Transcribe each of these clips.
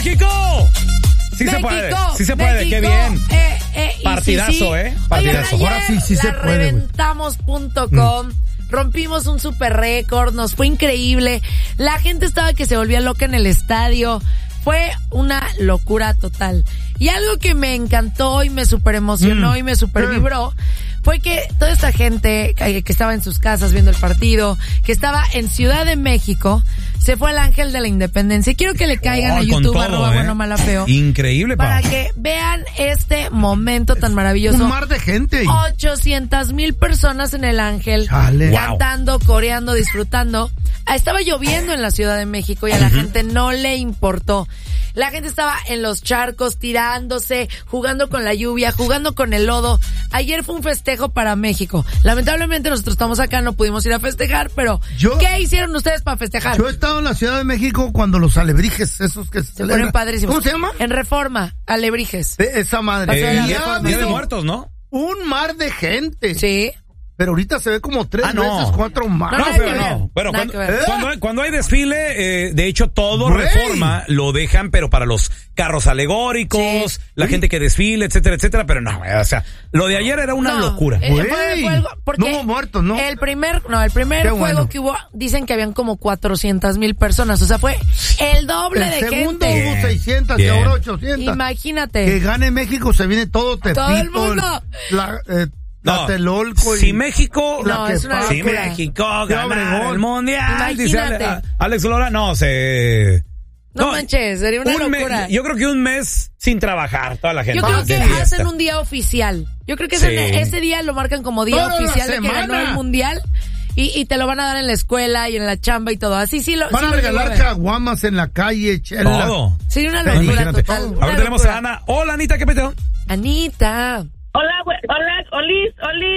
México! Sí se puede, México, qué bien. Partidazo, sí. Partidazo. Oigan, ahora sí se puede. Reventamos.com. Rompimos un super récord, nos fue increíble. La gente estaba que se volvía loca en el estadio. Fue una locura total. Y algo que me encantó y me super emocionó y me super vibró fue que toda esta gente que estaba en sus casas viendo el partido, que estaba en Ciudad de México, se fue al Ángel de la Independencia. Y quiero que le caigan a YouTube, @buenomalafeo. Increíble, para que vean este momento tan maravilloso. Un mar de gente. 800,000 personas en el Ángel, cantando, coreando, disfrutando. Estaba lloviendo en la Ciudad de México y a la gente no le importó. La gente estaba en los charcos, tirándose, jugando con la lluvia, jugando con el lodo. Ayer fue un festejo para México. Lamentablemente nosotros estamos acá, no pudimos ir a festejar, pero ¿qué hicieron ustedes para festejar? Yo he estado en la Ciudad de México cuando los alebrijes, esos que se celebran. Padrísimos. ¿Cómo se llama? En Reforma, alebrijes. Esa madre. Día de Muertos, ¿no? Un mar de gente. Sí. Pero ahorita se ve como 3 veces, 4 más. Bueno, cuando hay desfile, de hecho todo Reforma lo dejan, pero para los carros alegóricos, la gente que desfile, etcétera, etcétera, pero no, o sea, lo de ayer era una locura. Fue algo, porque no hubo muertos, ¿no? El primer juego que hubo, dicen que habían como 400,000 personas, o sea, fue el doble de gente. El segundo hubo 600 y ahora 800. Imagínate. Que gane México, se viene todo Tepito. Todo el mundo. Tlatelolco y México, si México gana el mundial, imagínate. Dice Alex Lora, no manches, sería una locura. Yo creo que un mes sin trabajar toda la gente. Yo creo que hacen un día oficial. Yo creo que ese día lo marcan como día oficial de que ganó el mundial. Y te lo van a dar en la escuela y en la chamba y todo. Así sí lo van a regalar caguamas en la calle, chela. Todo. Sí, una locura total. Ahora tenemos a Ana. Hola, Anita, ¿qué peteo? Anita. Hola, Olis.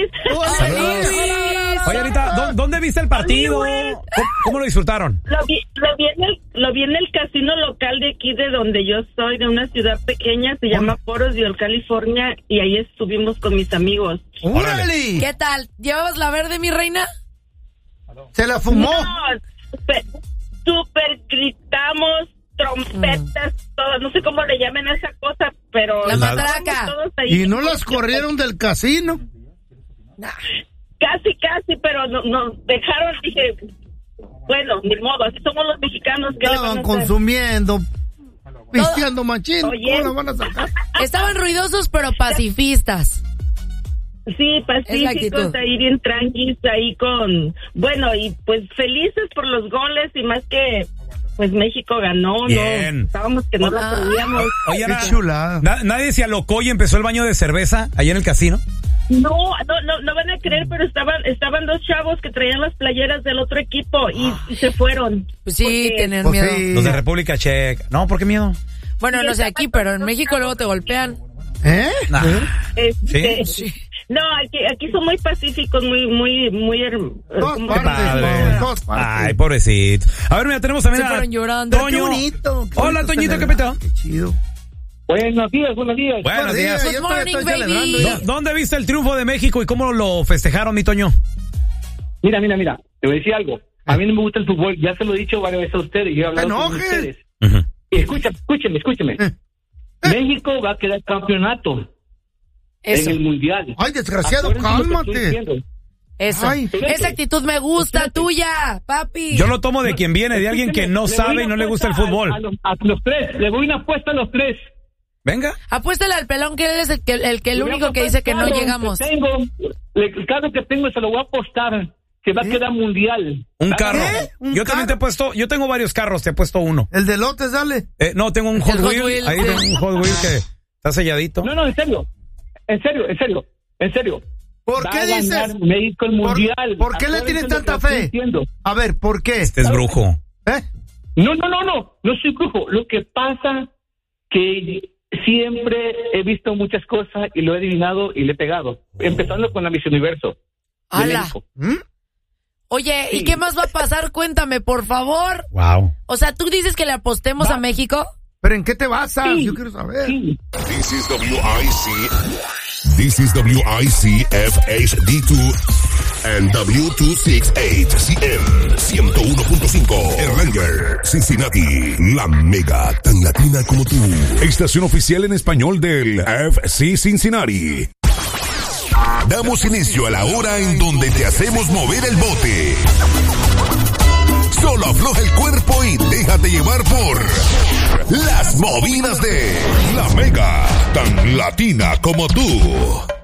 Oye, Anita, ¿dónde viste el partido? ¿Cómo lo disfrutaron? Lo vi en el casino local de aquí, de donde yo soy, de una ciudad pequeña, se llama Forestville, California, y ahí estuvimos con mis amigos. ¡Órale! ¿Qué tal? ¿Llevabas la verde, mi reina? ¿Se la fumó? No, súper gritamos, trompetas, todo, no sé cómo le llamen a esa cosa, pero la matraca. ¿Y no las corrieron del casino? Nah. Casi, pero nos dejaron, dije, bueno, ni modo, así somos los mexicanos. Que estaban consumiendo, pisteando machín, ¿cómo la van a sacar? Estaban ruidosos pero pacifistas. Sí, pacíficos, ahí bien tranquilos, ahí bueno, y pues felices por los goles y más que pues México ganó, bien. No estábamos que no la perdíamos. Oye, qué chulada. ¿Nadie se alocó y empezó el baño de cerveza allá en el casino? No van a creer, pero estaban dos chavos que traían las playeras del otro equipo y se fueron. Pues sí, tenían miedo. Sí. Los de República Checa. No, ¿por qué miedo? Bueno, no sé aquí, pero en México luego te golpean. Nah. Sí. No, aquí son muy pacíficos, muy Dos partes. Ay, pobrecito. A ver, mira, tenemos también se fueron llorando. Toño. Qué bonito. Hola, Toñito, ¿qué peteo? Qué chido. Buenos días. Buenos días. Good morning, baby. ¿Dónde viste el triunfo de México y cómo lo festejaron, mi Toño? Mira. Te voy a decir algo. A mí no me gusta el fútbol. Ya se lo he dicho varias veces a ustedes. Yo he hablado con ustedes. Y escúchame. México va a quedar campeonato. Eso. En el mundial. Ay, desgraciado, cálmate. Eso. Ay, esa actitud me gusta, tuya, papi. Yo lo tomo de quien viene, de alguien que no sabe y no le gusta el fútbol. A los tres. Le doy una apuesta a los tres. Venga. Apuéstale al pelón, que él es el único que dice que no llegamos. El carro que tengo se lo voy a apostar. Que va a quedar mundial. Un carro. También te he puesto, yo tengo varios carros, te he puesto uno. ¿El de lotes, dale? No, tengo un Hot Wheel. Ahí tengo un Hot Wheel que está selladito. No, en serio. ¿Por qué dices? México el mundial. ¿Por qué le tienes tanta fe? A ver, ¿por qué? Este es brujo. No soy brujo. Lo que pasa que siempre he visto muchas cosas y lo he adivinado y le he pegado. Empezando con la Miss Universo. ¡Hala! Oye, ¿y qué más va a pasar? Cuéntame, por favor. Wow. O sea, ¿tú dices que le apostemos a México? ¿Pero en qué te basas? Sí. Yo quiero saber. Sí. This is WIC. This is WICF HD2. And W268CM 101.5 Erlanger, Cincinnati, la mega tan latina como tú. Estación oficial en español del FC Cincinnati. Damos inicio a la hora en donde te hacemos mover el bote. Solo afloja el cuerpo y déjate llevar por las movidas de la mega tan latina como tú.